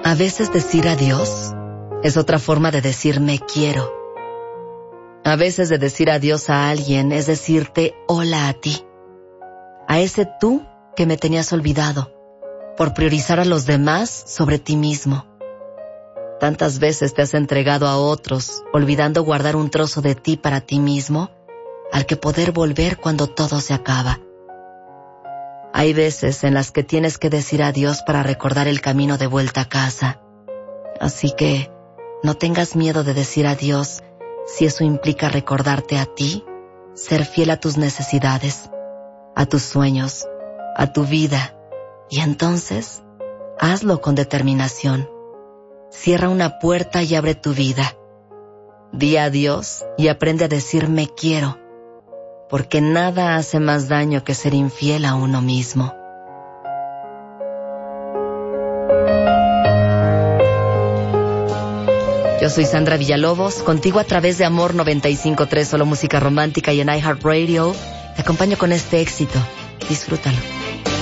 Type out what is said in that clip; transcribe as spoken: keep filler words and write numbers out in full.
A veces decir adiós es otra forma de decir me quiero. A veces de decir adiós a alguien es decirte hola a ti. A ese tú que me tenías olvidado por priorizar a los demás sobre ti mismo. Tantas veces te has entregado a otros, olvidando guardar un trozo de ti para ti mismo, al que poder volver cuando todo se acaba. Hay veces en las que tienes que decir adiós para recordar el camino de vuelta a casa. Así que no tengas miedo de decir adiós si eso implica recordarte a ti, ser fiel a tus necesidades, a tus sueños, a tu vida, y entonces hazlo con determinación. Cierra una puerta y abre tu vida. Di adiós y aprende a decir me quiero, porque nada hace más daño que ser infiel a uno mismo. Yo soy Sandra Villalobos, contigo a través de Amor noventa y cinco punto tres, solo música romántica, y en iHeartRadio. Te acompaño con este éxito. Disfrútalo.